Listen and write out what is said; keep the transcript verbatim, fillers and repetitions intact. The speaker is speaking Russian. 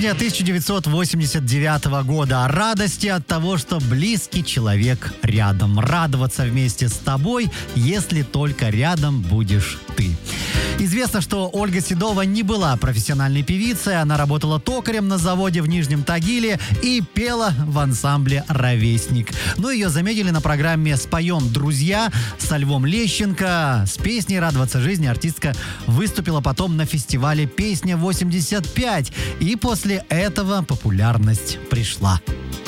жизни тысяча девятьсот восемьдесят девятого года. О радости от того, что близкий человек рядом. Радоваться вместе с тобой, если только рядом будешь ты. Известно, что Ольга Седова не была профессиональной певицей. Она работала токарем на заводе в Нижнем Тагиле и пела в ансамбле «Ровесник». Но ее заметили на программе «Споем, друзья» со Львом Лещенко. С песней «Радоваться жизни» артистка выступила потом на фестивале «Песня-восемьдесят пять». И после этого популярность пришла.